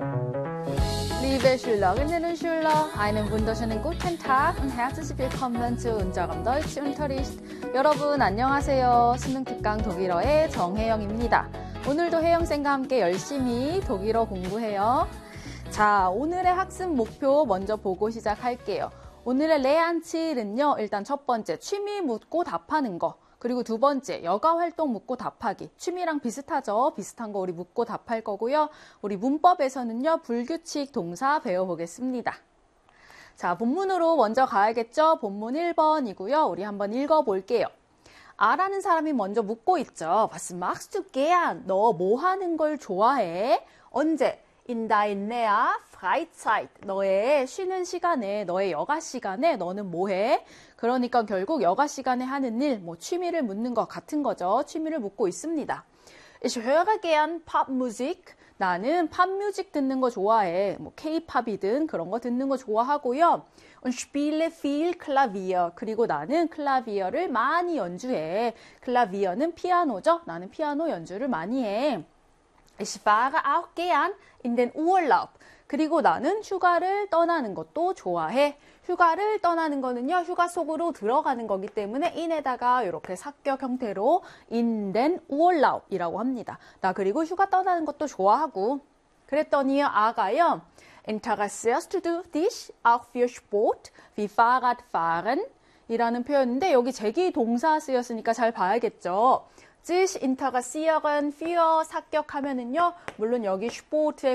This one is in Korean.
Liebe Schülerinnen und Schüler, einen wunderschönen guten Tag und herzlich willkommen zu unserem Deutschunterricht. 여러분 안녕하세요. 수능 특강 독일어의 정혜영입니다. 오늘도 혜영쌤과 함께 열심히 독일어 공부해요. 자, 오늘의 학습 목표 먼저 보고 시작할게요. 오늘의 레안치는요, 일단 첫 번째 취미 묻고 답하는 거. 그리고 두 번째, 여가 활동 묻고 답하기. 취미랑 비슷하죠? 비슷한 거 우리 묻고 답할 거고요. 우리 문법에서는요, 불규칙 동사 배워보겠습니다. 자, 본문으로 먼저 가야겠죠? 본문 1번이고요. 우리 한번 읽어볼게요. 아라는 사람이 먼저 묻고 있죠. Was machst du gern? 너 뭐 하는 걸 좋아해? 언제? In deiner Freizeit. 너의 쉬는 시간에, 너의 여가 시간에 너는 뭐 해? 그러니까 결국 여가 시간에 하는 일, 뭐 취미를 묻는 것 같은 거죠. 취미를 묻고 있습니다. Ich höre gern Popmusik. 나는 팝뮤직 듣는 거 좋아해. 뭐 K-팝이든 그런 거 듣는 거 좋아하고요. Und spiele viel Klavier. 그리고 나는 클라비어를 많이 연주해. 클라비어는 피아노죠. 나는 피아노 연주를 많이 해. Ich fahre auch gern in den Urlaub. 그리고 나는 휴가를 떠나는 것도 좋아해. 휴가를 떠나는 거는요, 휴가 속으로 들어가는 거기 때문에 in에다가 이렇게 삭격 형태로 in den Urlaub이라고 합니다. 나 그리고 휴가 떠나는 것도 좋아하고. 그랬더니요, 아가요, Interessierst du dich auch für Sport wie Fahrradfahren? 이라는 표현인데 여기 제기 동사 쓰였으니까 잘 봐야겠죠. sich interessieren für 삭격하면은요, 물론 여기 스포츠에